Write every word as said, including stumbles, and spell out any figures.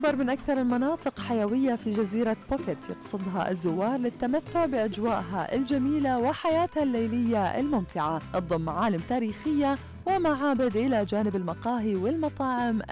تعتبر من أكثر المناطق حيوية في جزيرة بوكيت، يقصدها الزوار للتمتع بأجواءها الجميلة وحياتها الليلية الممتعة. تضم معالم تاريخية ومعابد إلى جانب المقاهي والمطاعم